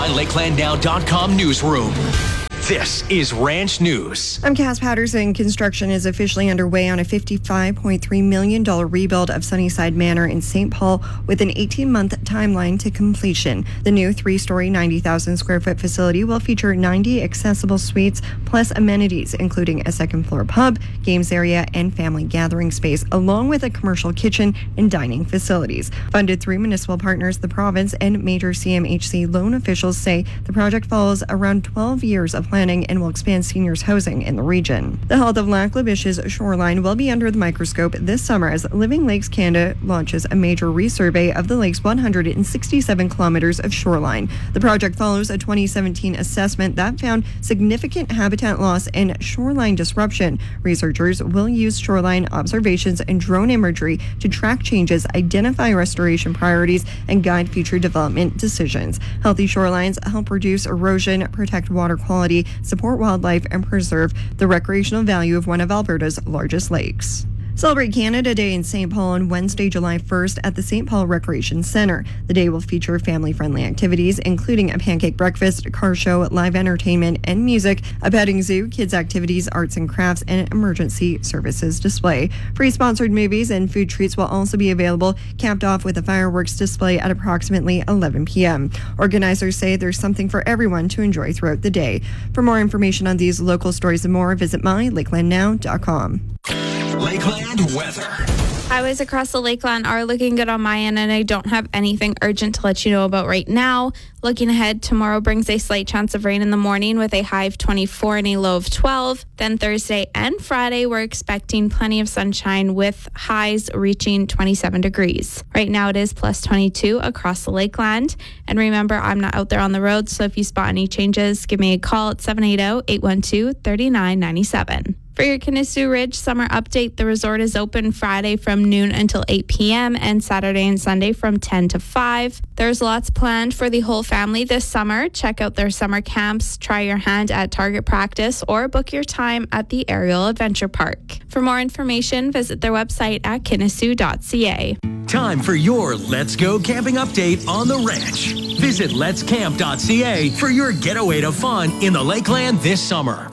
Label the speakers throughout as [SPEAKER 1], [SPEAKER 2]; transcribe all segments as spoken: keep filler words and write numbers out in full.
[SPEAKER 1] my lakeland now dot com newsroom. This is Ranch News.
[SPEAKER 2] I'm Cass Patterson. Construction is officially underway on a fifty-five point three million dollars rebuild of Sunnyside Manor in Saint Paul with an eighteen-month timeline to completion. The new three-story, ninety thousand square foot facility will feature ninety accessible suites plus amenities, including a second-floor pub, games area, and family gathering space, along with a commercial kitchen and dining facilities. Funded through municipal partners, the province, and major C M H C loan officials say the project follows around twelve years of planning and will expand seniors' housing in the region. The health of Lac La Biche's shoreline will be under the microscope this summer as Living Lakes Canada launches a major resurvey of the lake's one hundred sixty-seven kilometers of shoreline. The project follows a twenty seventeen assessment that found significant habitat loss and shoreline disruption. Researchers will use shoreline observations and drone imagery to track changes, identify restoration priorities, and guide future development decisions. Healthy shorelines help reduce erosion, protect water quality, support wildlife, and preserve the recreational value of one of Alberta's largest lakes. Celebrate Canada Day in Saint Paul on Wednesday, July first at the Saint Paul Recreation Centre. The day will feature family-friendly activities, including a pancake breakfast, car show, live entertainment, and music, a petting zoo, kids' activities, arts and crafts, and an emergency services display. Free sponsored movies and food treats will also be available, capped off with a fireworks display at approximately eleven p.m. Organizers say there's something for everyone to enjoy throughout the day. For more information on these local stories and more, visit my lakeland now dot com.
[SPEAKER 1] Lakeland weather.
[SPEAKER 3] Highways across the Lakeland are looking good on my end, and I don't have anything urgent to let you know about right now. Looking ahead, tomorrow brings a slight chance of rain in the morning with a high of twenty-four and a low of twelve. Then Thursday and Friday, we're expecting plenty of sunshine with highs reaching twenty-seven degrees. Right now it is plus twenty-two across the Lakeland. And remember, I'm not out there on the road, so if you spot any changes, give me a call at seven eight zero, eight one two, three nine nine seven. For your Kinisou Ridge summer update, the resort is open Friday from noon until eight p.m. and Saturday and Sunday from ten to five. There's lots planned for the whole family this summer. Check out their summer camps, try your hand at target practice, or book your time at the Aerial Adventure Park. For more information, visit their website at kinisou dot c a.
[SPEAKER 1] Time for your Let's Go Camping update on the ranch. Visit lets camp dot c a for your getaway to fun in the Lakeland this summer.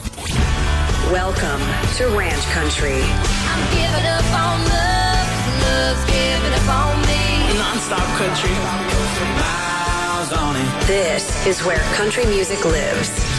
[SPEAKER 4] Welcome to Ranch Country.
[SPEAKER 5] I'm giving up on love, love's giving up on me.
[SPEAKER 6] Non-stop country, miles on it.
[SPEAKER 4] This is where country music lives.